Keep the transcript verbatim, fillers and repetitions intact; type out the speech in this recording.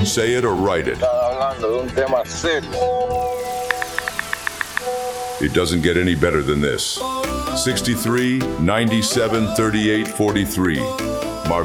Say it or write it. Están hablando de un tema serio. It doesn't get any better than this. sixty-three, ninety-seven, thirty-eight, forty-three.